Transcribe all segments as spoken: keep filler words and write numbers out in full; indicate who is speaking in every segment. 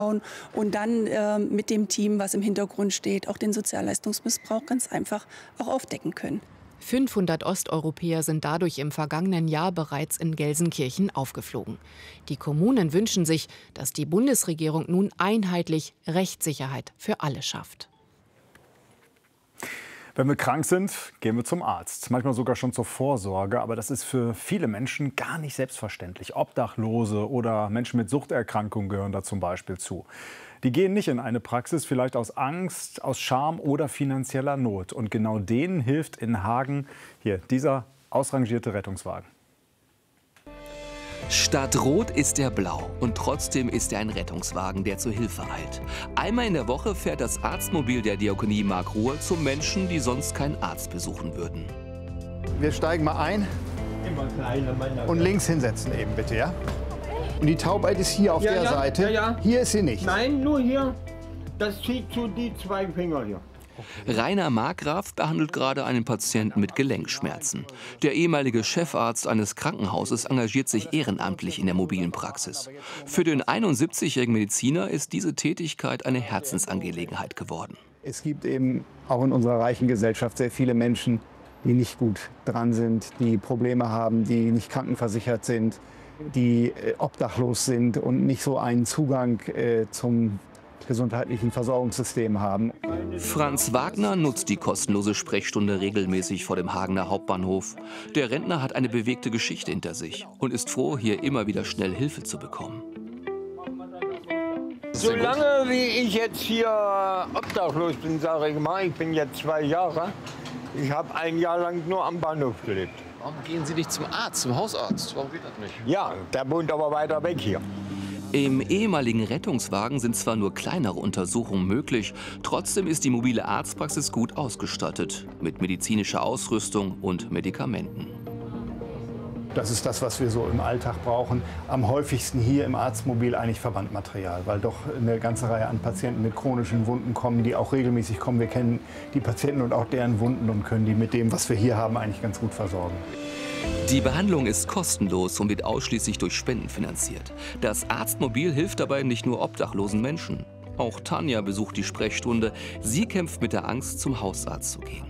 Speaker 1: und dann äh, mit dem Team, was im Hintergrund steht, auch den Sozialleistungsmissbrauch ganz einfach auch aufdecken können.
Speaker 2: fünfhundert Osteuropäer sind dadurch im vergangenen Jahr bereits in Gelsenkirchen aufgeflogen. Die Kommunen wünschen sich, dass die Bundesregierung nun einheitlich Rechtssicherheit für alle schafft.
Speaker 3: Wenn wir krank sind, gehen wir zum Arzt. Manchmal sogar schon zur Vorsorge. Aber das ist für viele Menschen gar nicht selbstverständlich. Obdachlose oder Menschen mit Suchterkrankungen gehören da zum Beispiel zu. Die gehen nicht in eine Praxis, vielleicht aus Angst, aus Scham oder finanzieller Not. Und genau denen hilft in Hagen hier dieser ausrangierte Rettungswagen.
Speaker 4: Statt rot ist er blau und trotzdem ist er ein Rettungswagen, der zur Hilfe eilt. Einmal in der Woche fährt das Arztmobil der Diakonie Markrohe zu Menschen, die sonst keinen Arzt besuchen würden.
Speaker 5: Wir steigen mal ein und links hinsetzen eben bitte, ja? Und die Taubheit ist hier auf
Speaker 6: ja,
Speaker 5: der
Speaker 6: ja,
Speaker 5: Seite,
Speaker 6: ja, ja.
Speaker 5: Hier ist sie nicht.
Speaker 6: Nein, nur hier. Das zieht zu die zwei Finger hier.
Speaker 4: Rainer Markgraf behandelt gerade einen Patienten mit Gelenkschmerzen. Der ehemalige Chefarzt eines Krankenhauses engagiert sich ehrenamtlich in der mobilen Praxis. Für den einundsiebzigjährigen Mediziner ist diese Tätigkeit eine Herzensangelegenheit geworden.
Speaker 5: Es gibt eben auch in unserer reichen Gesellschaft sehr viele Menschen, die nicht gut dran sind, die Probleme haben, die nicht krankenversichert sind, die äh, obdachlos sind und nicht so einen Zugang äh, zum gesundheitlichen Versorgungssystem haben.
Speaker 4: Franz Wagner nutzt die kostenlose Sprechstunde regelmäßig vor dem Hagener Hauptbahnhof. Der Rentner hat eine bewegte Geschichte hinter sich und ist froh, hier immer wieder schnell Hilfe zu bekommen.
Speaker 6: Solange wie ich jetzt hier obdachlos bin, sage ich mal, ich bin jetzt zwei Jahre, ich habe ein Jahr lang nur am Bahnhof gelebt.
Speaker 7: Warum gehen Sie nicht zum Arzt, zum Hausarzt? Warum geht das nicht?
Speaker 6: Ja, der wohnt aber weiter weg hier.
Speaker 4: Im ehemaligen Rettungswagen sind zwar nur kleinere Untersuchungen möglich, trotzdem ist die mobile Arztpraxis gut ausgestattet, mit medizinischer Ausrüstung und Medikamenten.
Speaker 5: Das ist das, was wir so im Alltag brauchen. Am häufigsten hier im Arztmobil eigentlich Verbandmaterial, weil doch eine ganze Reihe an Patienten mit chronischen Wunden kommen, die auch regelmäßig kommen. Wir kennen die Patienten und auch deren Wunden und können die mit dem, was wir hier haben, eigentlich ganz gut versorgen.
Speaker 4: Die Behandlung ist kostenlos und wird ausschließlich durch Spenden finanziert. Das Arztmobil hilft dabei nicht nur obdachlosen Menschen. Auch Tanja besucht die Sprechstunde. Sie kämpft mit der Angst, zum Hausarzt zu gehen.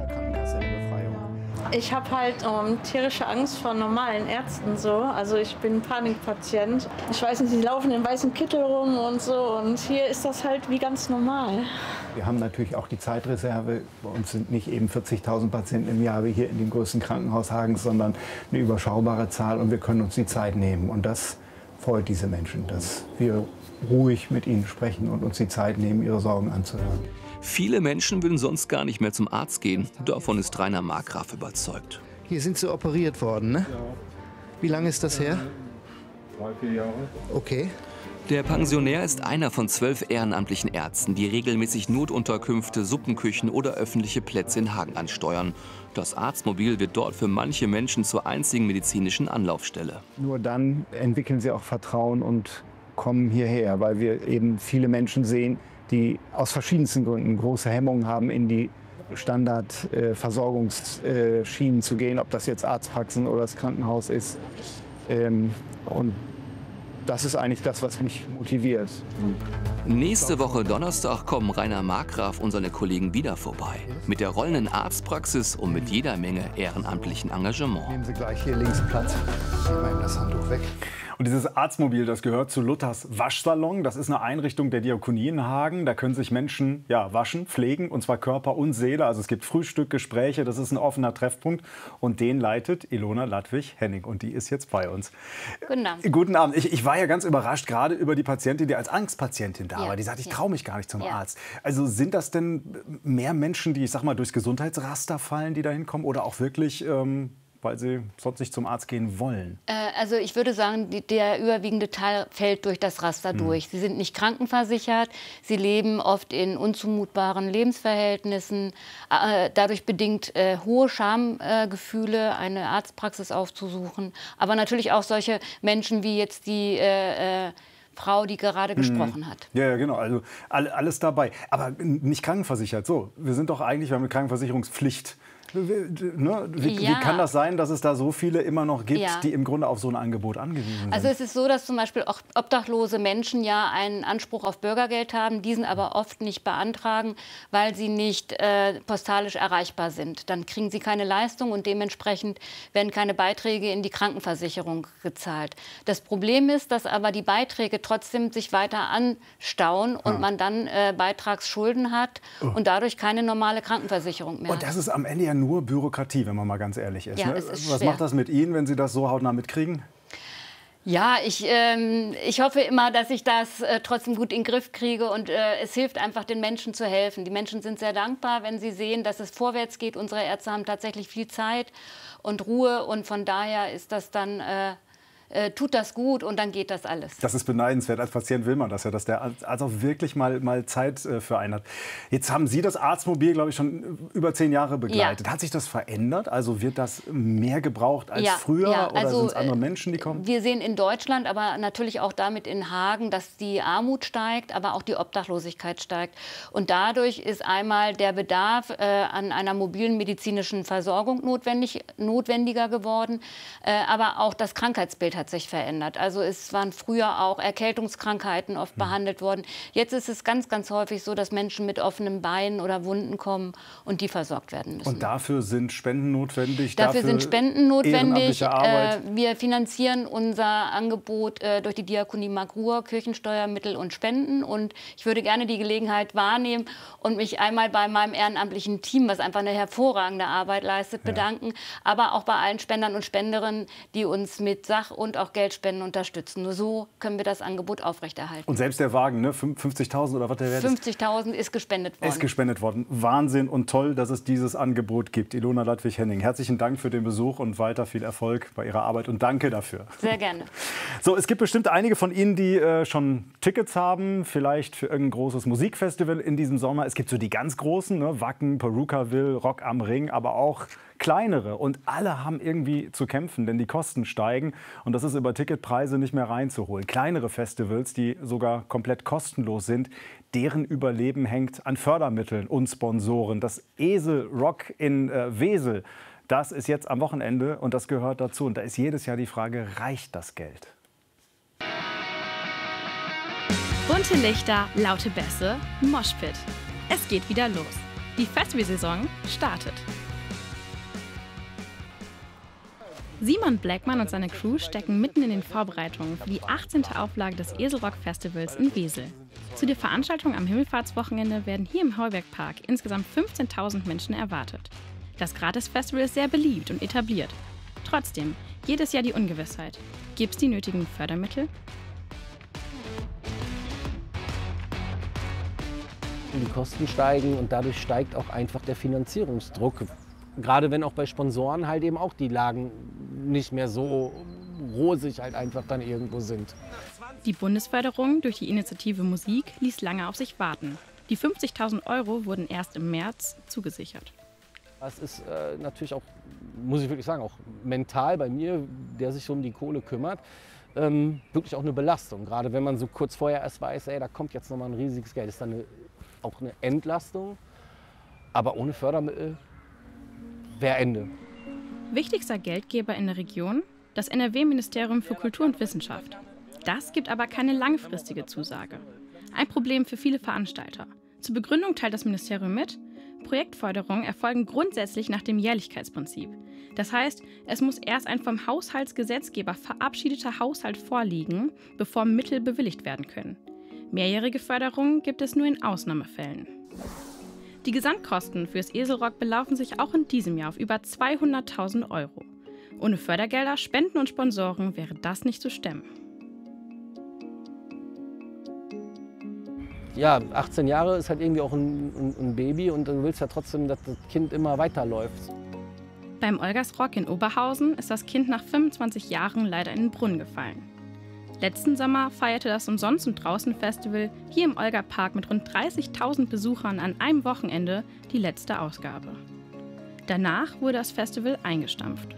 Speaker 8: Ich habe halt ähm, tierische Angst vor normalen Ärzten so. Also ich bin Panikpatient. Ich weiß nicht, die laufen in weißen Kittel rum und so. Und hier ist das halt wie ganz normal.
Speaker 5: Wir haben natürlich auch die Zeitreserve. Bei uns sind nicht eben vierzigtausend Patienten im Jahr wie hier in dem größten Krankenhaus Hagens, sondern eine überschaubare Zahl. Und wir können uns die Zeit nehmen. Und das freut diese Menschen, dass wir ruhig mit ihnen sprechen und uns die Zeit nehmen, ihre Sorgen anzuhören.
Speaker 4: Viele Menschen würden sonst gar nicht mehr zum Arzt gehen. Davon ist Rainer Markgraf überzeugt.
Speaker 5: Hier sind Sie operiert worden, ne? Wie lange ist das her?
Speaker 6: Drei, vier Jahre.
Speaker 5: Okay.
Speaker 4: Der Pensionär ist einer von zwölf ehrenamtlichen Ärzten, die regelmäßig Notunterkünfte, Suppenküchen oder öffentliche Plätze in Hagen ansteuern. Das Arztmobil wird dort für manche Menschen zur einzigen medizinischen Anlaufstelle.
Speaker 5: Nur dann entwickeln sie auch Vertrauen und kommen hierher, weil wir eben viele Menschen sehen, die aus verschiedensten Gründen große Hemmungen haben, in die Standardversorgungsschienen äh, zu gehen, ob das jetzt Arztpraxen oder das Krankenhaus ist. Ähm, und das ist eigentlich das, was mich motiviert.
Speaker 4: Nächste Woche Donnerstag kommen Rainer Markgraf und seine Kollegen wieder vorbei. Mit der rollenden Arztpraxis und mit jeder Menge ehrenamtlichen Engagement.
Speaker 5: Nehmen Sie gleich hier links Platz. Ich nehme eben das Handtuch weg.
Speaker 3: Und dieses Arztmobil, das gehört zu Luthers Waschsalon. Das ist eine Einrichtung der Diakonie in Hagen. Da können sich Menschen ja, waschen, pflegen, und zwar Körper und Seele. Also es gibt Frühstück, Gespräche, das ist ein offener Treffpunkt. Und den leitet Ilona Ladwig-Henning. Und die ist jetzt bei uns.
Speaker 9: Guten Abend.
Speaker 3: Guten Abend. Ich, ich war ja ganz überrascht, gerade über die Patientin, die als Angstpatientin da
Speaker 9: ja,
Speaker 3: war. Die sagt, ich
Speaker 9: ja.
Speaker 3: traue mich gar nicht zum
Speaker 9: ja.
Speaker 3: Arzt. Also sind das denn mehr Menschen, die, ich sag mal, durchs Gesundheitsraster fallen, die da hinkommen? Oder auch wirklich... Ähm weil sie sonst nicht zum Arzt gehen wollen?
Speaker 9: Äh, also ich würde sagen, die, der überwiegende Teil fällt durch das Raster mhm. durch. Sie sind nicht krankenversichert, sie leben oft in unzumutbaren Lebensverhältnissen, äh, dadurch bedingt äh, hohe Schamgefühle, äh, eine Arztpraxis aufzusuchen. Aber natürlich auch solche Menschen wie jetzt die äh, äh, Frau, die gerade mhm. gesprochen hat.
Speaker 3: Ja, ja, genau. Also alles dabei. Aber nicht krankenversichert. So, wir sind doch eigentlich, wir haben eine Krankenversicherungspflicht. Ne? Wie,
Speaker 9: Ja.
Speaker 3: wie kann das sein, dass es da so viele immer noch gibt,
Speaker 9: Ja.
Speaker 3: die im Grunde auf so ein Angebot angewiesen sind?
Speaker 9: Also es ist so, dass zum Beispiel auch obdachlose Menschen ja einen Anspruch auf Bürgergeld haben, diesen aber oft nicht beantragen, weil sie nicht äh, postalisch erreichbar sind. Dann kriegen sie keine Leistung und dementsprechend werden keine Beiträge in die Krankenversicherung gezahlt. Das Problem ist, dass aber die Beiträge trotzdem sich weiter anstauen und
Speaker 3: Ah.
Speaker 9: man dann äh, Beitragsschulden hat
Speaker 3: Oh.
Speaker 9: und dadurch keine normale Krankenversicherung mehr
Speaker 3: Und
Speaker 9: hat.
Speaker 3: das ist am Ende ja nur Bürokratie, wenn man mal ganz ehrlich ist.
Speaker 9: Ja,
Speaker 3: Ne?
Speaker 9: es ist
Speaker 3: Was
Speaker 9: schwer.
Speaker 3: macht das mit Ihnen, wenn Sie das so hautnah mitkriegen?
Speaker 9: Ja, ich, ähm, ich hoffe immer, dass ich das äh, trotzdem gut in den Griff kriege und äh, es hilft einfach, den Menschen zu helfen. Die Menschen sind sehr dankbar, wenn sie sehen, dass es vorwärts geht. Unsere Ärzte haben tatsächlich viel Zeit und Ruhe und von daher ist das dann, äh, äh, tut das gut und dann geht das alles.
Speaker 3: Das ist beneidenswert. Als Patient will man das ja, dass der Arzt auch wirklich mal, mal Zeit äh, für einen hat. Jetzt haben Sie das Arztmobil, glaube ich, schon über zehn Jahre begleitet.
Speaker 9: Ja.
Speaker 3: Hat sich das verändert? Also wird das mehr gebraucht als
Speaker 9: Ja,
Speaker 3: früher?
Speaker 9: ja,
Speaker 3: Oder
Speaker 9: also,
Speaker 3: sind es andere
Speaker 9: äh,
Speaker 3: Menschen, die kommen?
Speaker 9: Wir sehen in Deutschland, aber natürlich auch damit in Hagen, dass die Armut steigt, aber auch die Obdachlosigkeit steigt. Und dadurch ist einmal der Bedarf äh, an einer mobilen medizinischen Versorgung notwendig, notwendiger geworden. Äh, aber auch das Krankheitsbild hat sich verändert. Also es waren früher auch Erkältungskrankheiten oft behandelt worden. Jetzt ist es ganz, ganz häufig so, dass Menschen mit offenen Beinen oder Wunden kommen und die versorgt werden müssen.
Speaker 3: Und dafür sind Spenden notwendig?
Speaker 9: Dafür, sind Spenden notwendig.
Speaker 3: ehrenamtliche Arbeit?
Speaker 9: Äh, wir finanzieren unser Angebot äh, durch die Diakonie Mark-Ruhr, Kirchensteuermittel und Spenden. Und ich würde gerne die Gelegenheit wahrnehmen und mich einmal bei meinem ehrenamtlichen Team, was einfach eine hervorragende Arbeit leistet,
Speaker 3: Ja.
Speaker 9: bedanken. Aber auch bei allen Spendern und Spenderinnen, die uns mit Sach- und auch Geldspenden unterstützen. Nur so können wir das Angebot aufrechterhalten.
Speaker 3: Und selbst der Wagen, ne? fünfzigtausend oder was der Wert ist?
Speaker 9: fünfzigtausend ist gespendet worden.
Speaker 3: Ist gespendet worden. Wahnsinn und toll, dass es dieses Angebot gibt. Ilona Ladwig-Henning, herzlichen Dank für den Besuch und weiter viel Erfolg bei Ihrer Arbeit und danke dafür.
Speaker 9: Sehr gerne.
Speaker 3: So, es gibt bestimmt einige von Ihnen, die äh, schon Tickets haben, vielleicht für irgendein großes Musikfestival in diesem Sommer. Es gibt so die ganz großen, ne? Wacken, Perukaville, Rock am Ring, aber auch kleinere. Und alle haben irgendwie zu kämpfen, denn die Kosten steigen und das ist über Ticketpreise nicht mehr reinzuholen. Kleinere Festivals, die sogar komplett kostenlos sind, deren Überleben hängt an Fördermitteln und Sponsoren. Das Esel Rock in äh, Wesel, das ist jetzt am Wochenende und das gehört dazu. Und da ist jedes Jahr die Frage, reicht das Geld?
Speaker 10: Bunte Lichter, laute Bässe, Moshpit. Es geht wieder los. Die Festivalsaison startet. Simon Blackman und seine Crew stecken mitten in den Vorbereitungen für die achtzehnte Auflage des Eselrock Festivals in Wesel. Zu der Veranstaltung am Himmelfahrtswochenende werden hier im Heubergpark insgesamt fünfzehntausend Menschen erwartet. Das Gratis-Festival ist sehr beliebt und etabliert. Trotzdem, jedes Jahr die Ungewissheit. Gibt es die nötigen Fördermittel?
Speaker 11: Die Kosten steigen und dadurch steigt auch einfach der Finanzierungsdruck. Gerade wenn auch bei Sponsoren halt eben auch die Lagen nicht mehr so rosig halt einfach dann irgendwo sind.
Speaker 10: Die Bundesförderung durch die Initiative Musik ließ lange auf sich warten. Die fünfzigtausend Euro wurden erst im März zugesichert.
Speaker 11: Das ist äh, natürlich auch, muss ich wirklich sagen, auch mental bei mir, der sich so um die Kohle kümmert, ähm, wirklich auch eine Belastung. Gerade wenn man so kurz vorher erst weiß, ey, da kommt jetzt nochmal ein riesiges Geld. Das ist dann eine, auch eine Entlastung, aber ohne Fördermittel wäre Ende.
Speaker 10: Wichtigster Geldgeber in der Region? Das N R W-Ministerium für Kultur und Wissenschaft. Das gibt aber keine langfristige Zusage. Ein Problem für viele Veranstalter. Zur Begründung teilt das Ministerium mit, Projektförderungen erfolgen grundsätzlich nach dem Jährlichkeitsprinzip. Das heißt, es muss erst ein vom Haushaltsgesetzgeber verabschiedeter Haushalt vorliegen, bevor Mittel bewilligt werden können. Mehrjährige Förderungen gibt es nur in Ausnahmefällen. Die Gesamtkosten fürs Eselrock belaufen sich auch in diesem Jahr auf über zweihunderttausend Euro. Ohne Fördergelder, Spenden und Sponsoren wäre das nicht zu stemmen.
Speaker 11: Ja, achtzehn Jahre ist halt irgendwie auch ein, ein, ein Baby und du willst ja trotzdem, dass das Kind immer weiterläuft.
Speaker 10: Beim Olgersrock in Oberhausen ist das Kind nach fünfundzwanzig Jahren leider in den Brunnen gefallen. Letzten Sommer feierte das Umsonst- und Draußen-Festival hier im Olga-Park mit rund dreißigtausend Besuchern an einem Wochenende die letzte Ausgabe. Danach wurde das Festival eingestampft.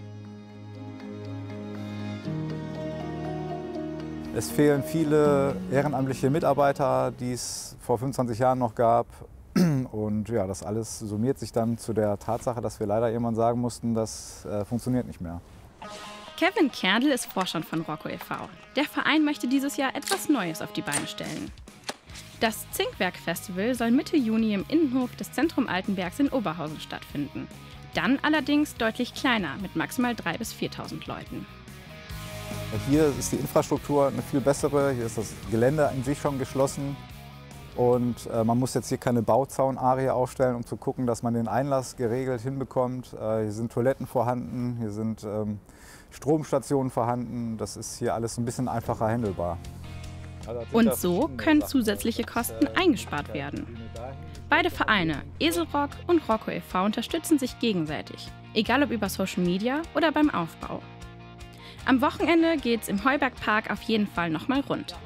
Speaker 12: Es fehlen viele ehrenamtliche Mitarbeiter, die es vor fünfundzwanzig Jahren noch gab. Und ja, das alles summiert sich dann zu der Tatsache, dass wir leider irgendwann sagen mussten, das äh, funktioniert nicht mehr.
Speaker 10: Kevin Kerndl ist Vorstand von Rocco e V Der Verein möchte dieses Jahr etwas Neues auf die Beine stellen. Das Zinkwerk-Festival soll Mitte Juni im Innenhof des Zentrum Altenbergs in Oberhausen stattfinden. Dann allerdings deutlich kleiner, mit maximal dreitausend bis viertausend Leuten.
Speaker 12: Hier ist die Infrastruktur eine viel bessere, hier ist das Gelände an sich schon geschlossen. Und äh, man muss jetzt hier keine Bauzaunarie aufstellen, um zu gucken, dass man den Einlass geregelt hinbekommt. Äh, hier sind Toiletten vorhanden, hier sind ähm, Stromstationen vorhanden. Das ist hier alles ein bisschen einfacher handelbar.
Speaker 10: Und so können zusätzliche Kosten eingespart werden. Beide Vereine, Eselrock und Rocco e V unterstützen sich gegenseitig, egal ob über Social Media oder beim Aufbau. Am Wochenende geht's im Heubergpark auf jeden Fall nochmal rund.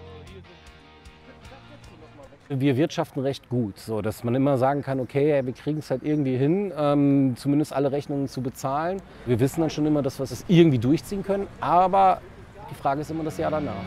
Speaker 11: Wir wirtschaften recht gut, so dass man immer sagen kann, okay, wir kriegen es halt irgendwie hin, ähm, zumindest alle Rechnungen zu bezahlen. Wir wissen dann schon immer, dass wir es irgendwie durchziehen können, aber die Frage ist immer das Jahr danach.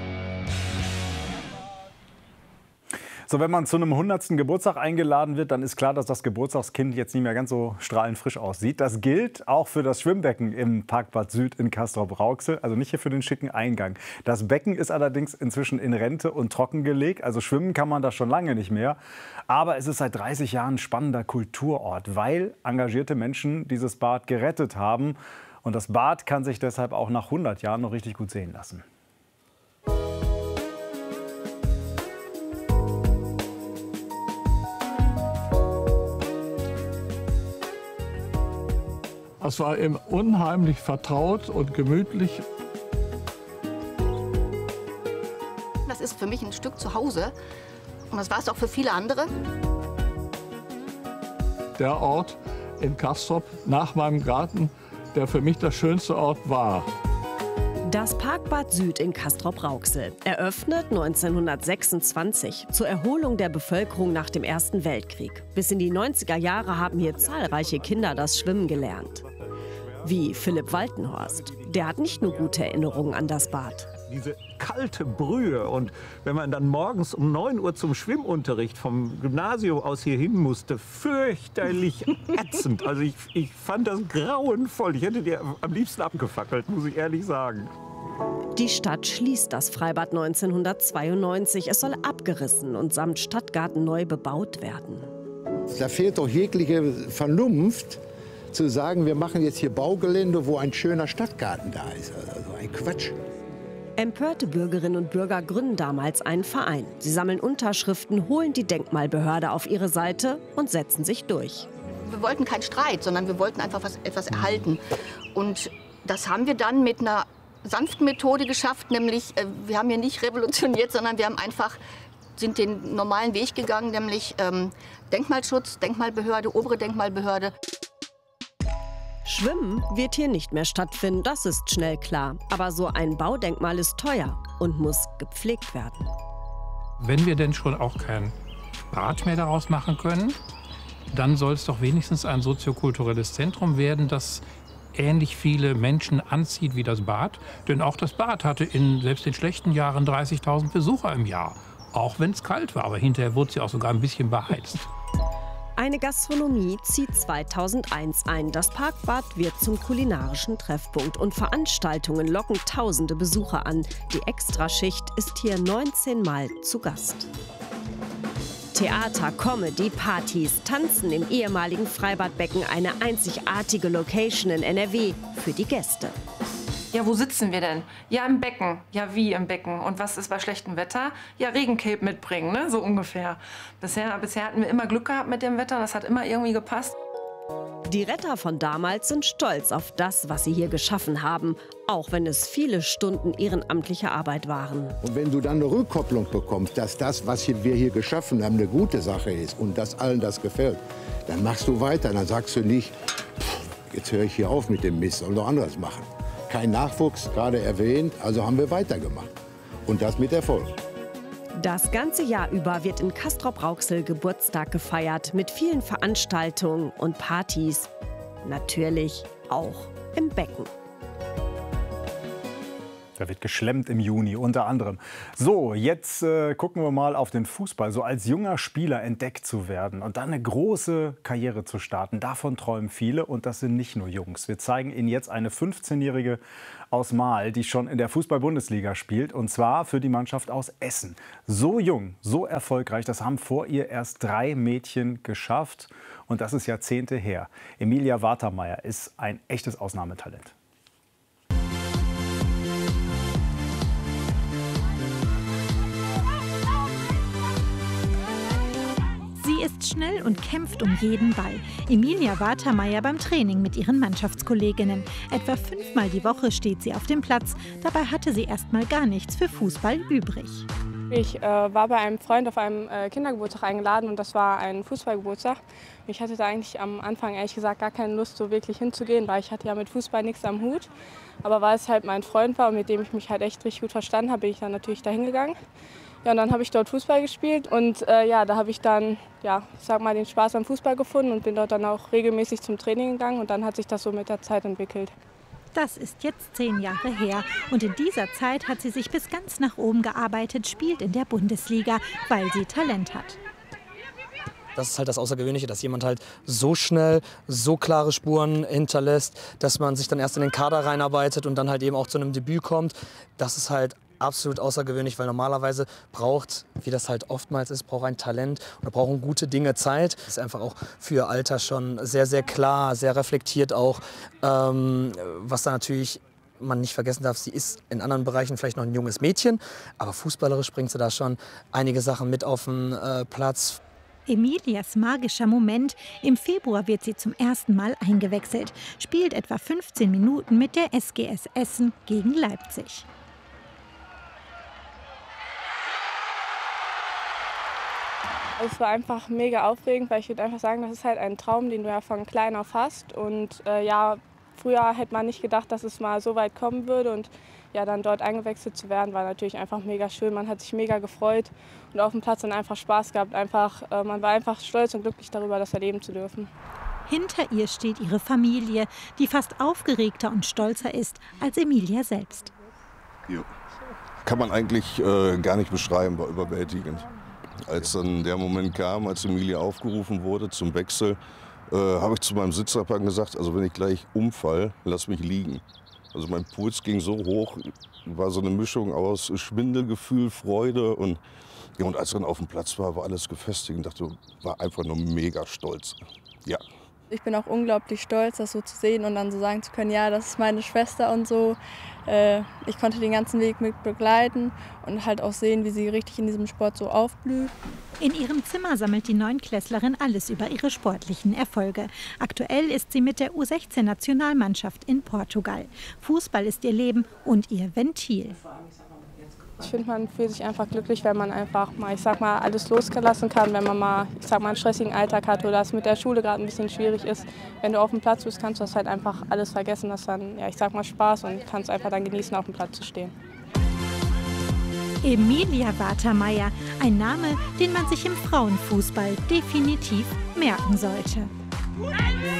Speaker 3: So, wenn man zu einem hundertsten Geburtstag eingeladen wird, dann ist klar, dass das Geburtstagskind jetzt nicht mehr ganz so strahlend frisch aussieht. Das gilt auch für das Schwimmbecken im Parkbad Süd in Castrop-Rauxel, also nicht hier für den schicken Eingang. Das Becken ist allerdings inzwischen in Rente und trockengelegt, also schwimmen kann man da schon lange nicht mehr. Aber es ist seit dreißig Jahren ein spannender Kulturort, weil engagierte Menschen dieses Bad gerettet haben. Und das Bad kann sich deshalb auch nach hundert Jahren noch richtig gut sehen lassen.
Speaker 13: Es war ihm unheimlich vertraut und gemütlich.
Speaker 14: Das ist für mich ein Stück zu Hause und das war es auch für viele andere.
Speaker 13: Der Ort in Castrop nach meinem Garten, der für mich der schönste Ort war.
Speaker 15: Das Parkbad Süd in Castrop-Rauxel, eröffnet neunzehnhundertsechsundzwanzig zur Erholung der Bevölkerung nach dem Ersten Weltkrieg. Bis in die neunziger Jahre haben hier zahlreiche Kinder das Schwimmen gelernt. Wie Philipp Waltenhorst. Der hat nicht nur gute Erinnerungen an das Bad.
Speaker 16: Diese kalte Brühe, und wenn man dann morgens um neun Uhr zum Schwimmunterricht vom Gymnasium aus hier hin musste, fürchterlich ätzend. Also ich, ich fand das grauenvoll. Ich hätte die am liebsten abgefackelt, muss ich ehrlich sagen.
Speaker 15: Die Stadt schließt das Freibad neunzehnhundertzweiundneunzig. Es soll abgerissen und samt Stadtgarten neu bebaut werden.
Speaker 17: Da fehlt doch jegliche Vernunft, zu sagen, wir machen jetzt hier Baugelände, wo ein schöner Stadtgarten da ist. Also ein Quatsch.
Speaker 15: Empörte Bürgerinnen und Bürger gründen damals einen Verein. Sie sammeln Unterschriften, holen die Denkmalbehörde auf ihre Seite und setzen sich durch.
Speaker 14: Wir wollten keinen Streit, sondern wir wollten einfach was, etwas erhalten. Und das haben wir dann mit einer sanften Methode geschafft, nämlich äh, wir haben hier nicht revolutioniert, sondern wir haben einfach sind den normalen Weg gegangen, nämlich ähm, Denkmalschutz, Denkmalbehörde, obere Denkmalbehörde.
Speaker 15: Schwimmen wird hier nicht mehr stattfinden, das ist schnell klar. Aber so ein Baudenkmal ist teuer und muss gepflegt werden.
Speaker 18: Wenn wir denn schon auch kein Bad mehr daraus machen können, dann soll es doch wenigstens ein soziokulturelles Zentrum werden, das ähnlich viele Menschen anzieht wie das Bad. Denn auch das Bad hatte in selbst in schlechten Jahren dreißigtausend Besucher im Jahr. Auch wenn es kalt war, aber hinterher wurde sie auch sogar ein bisschen beheizt.
Speaker 15: Eine Gastronomie zieht zweitausendeins ein. Das Parkbad wird zum kulinarischen Treffpunkt und Veranstaltungen locken tausende Besucher an. Die Extraschicht ist hier neunzehn Mal zu Gast. Theater, Comedy, Partys, Tanzen im ehemaligen Freibadbecken, eine einzigartige Location in N R W für die Gäste.
Speaker 19: Ja, wo sitzen wir denn? Ja, im Becken. Ja, wie im Becken? Und was ist bei schlechtem Wetter? Ja, Regencape mitbringen, ne? So ungefähr. Bisher, bisher hatten wir immer Glück gehabt mit dem Wetter, das hat immer irgendwie gepasst.
Speaker 15: Die Retter von damals sind stolz auf das, was sie hier geschaffen haben, auch wenn es viele Stunden ehrenamtliche Arbeit waren.
Speaker 17: Und wenn du dann eine Rückkopplung bekommst, dass das, was wir hier geschaffen haben, eine gute Sache ist und dass allen das gefällt, dann machst du weiter. Dann sagst du nicht, jetzt höre ich hier auf mit dem Mist, soll doch anderes machen. Kein Nachwuchs, gerade erwähnt, also haben wir weitergemacht. Und das mit Erfolg.
Speaker 15: Das ganze Jahr über wird in Castrop-Rauxel Geburtstag gefeiert mit vielen Veranstaltungen und Partys. Natürlich auch im Becken.
Speaker 3: Da wird geschlemmt im Juni, unter anderem. So, jetzt äh, gucken wir mal auf den Fußball. So als junger Spieler entdeckt zu werden und dann eine große Karriere zu starten, davon träumen viele. Und das sind nicht nur Jungs. Wir zeigen Ihnen jetzt eine fünfzehnjährige aus Mahl, die schon in der Fußball-Bundesliga spielt. Und zwar für die Mannschaft aus Essen. So jung, so erfolgreich, das haben vor ihr erst drei Mädchen geschafft. Und das ist Jahrzehnte her. Emilia Watermeier ist ein echtes Ausnahmetalent.
Speaker 20: Sie ist schnell und kämpft um jeden Ball. Emilia Watermeier beim Training mit ihren Mannschaftskolleginnen. Etwa fünfmal die Woche steht sie auf dem Platz. Dabei hatte sie erst mal gar nichts für Fußball übrig.
Speaker 21: Ich äh, war bei einem Freund auf einem äh, Kindergeburtstag eingeladen und das war ein Fußballgeburtstag. Ich hatte da eigentlich am Anfang ehrlich gesagt gar keine Lust, so wirklich hinzugehen, weil ich hatte ja mit Fußball nichts am Hut. Aber weil es halt mein Freund war und mit dem ich mich halt echt richtig gut verstanden habe, bin ich dann natürlich da hingegangen. Ja, und dann habe ich dort Fußball gespielt und äh, ja, da habe ich dann, ja, ich sag mal, den Spaß am Fußball gefunden und bin dort dann auch regelmäßig zum Training gegangen und dann hat sich das so mit der Zeit entwickelt.
Speaker 20: Das ist jetzt zehn Jahre her und in dieser Zeit hat sie sich bis ganz nach oben gearbeitet, spielt in der Bundesliga, weil sie Talent hat.
Speaker 22: Das ist halt das Außergewöhnliche, dass jemand halt so schnell, so klare Spuren hinterlässt, dass man sich dann erst in den Kader reinarbeitet und dann halt eben auch zu einem Debüt kommt. Das ist halt absolut außergewöhnlich, weil normalerweise braucht, wie das halt oftmals ist, braucht ein Talent oder brauchen gute Dinge Zeit. Das ist einfach auch für ihr Alter schon sehr, sehr klar, sehr reflektiert auch, ähm, was da natürlich man nicht vergessen darf, sie ist in anderen Bereichen vielleicht noch ein junges Mädchen, aber fußballerisch bringt sie da schon einige Sachen mit auf den äh, Platz.
Speaker 20: Emilias magischer Moment. Im Februar wird sie zum ersten Mal eingewechselt, spielt etwa fünfzehn Minuten mit der S G S Essen gegen Leipzig.
Speaker 21: Es war einfach mega aufregend, weil ich würde einfach sagen, das ist halt ein Traum, den du ja von klein auf hast. Und äh, ja, früher hätte man nicht gedacht, dass es mal so weit kommen würde. Und ja, dann dort eingewechselt zu werden, war natürlich einfach mega schön. Man hat sich mega gefreut und auf dem Platz dann einfach Spaß gehabt. Einfach, äh, man war einfach stolz und glücklich darüber, das erleben zu dürfen.
Speaker 20: Hinter ihr steht ihre Familie, die fast aufgeregter und stolzer ist als Emilia selbst.
Speaker 23: Jo. Kann man eigentlich äh, gar nicht beschreiben, war überwältigend. Als dann der Moment kam, als Emilia aufgerufen wurde zum Wechsel, äh, habe ich zu meinem Sitznachbarn gesagt, also wenn ich gleich umfall, lass mich liegen. Also mein Puls ging so hoch, war so eine Mischung aus Schwindelgefühl, Freude und, ja, und als ich dann auf dem Platz war, war alles gefestigt und dachte, war einfach nur mega stolz. Ja.
Speaker 24: Ich bin auch unglaublich stolz, das so zu sehen und dann so sagen zu können, ja, das ist meine Schwester und so. Ich konnte den ganzen Weg mit begleiten und halt auch sehen, wie sie richtig in diesem Sport so aufblüht.
Speaker 20: In ihrem Zimmer sammelt die Neunklässlerin alles über ihre sportlichen Erfolge. Aktuell ist sie mit der U sechzehn Nationalmannschaft in Portugal. Fußball ist ihr Leben und ihr Ventil.
Speaker 21: Ich finde, man fühlt sich einfach glücklich, wenn man einfach mal, ich sag mal, alles losgelassen kann, wenn man mal, ich sag mal, einen stressigen Alltag hat oder es mit der Schule gerade ein bisschen schwierig ist. Wenn du auf dem Platz bist, kannst du das halt einfach alles vergessen, das dann, ja, ich sag mal, Spaß und kannst einfach dann genießen, auf dem Platz zu stehen.
Speaker 20: Emilia Watermeier, ein Name, den man sich im Frauenfußball definitiv merken sollte.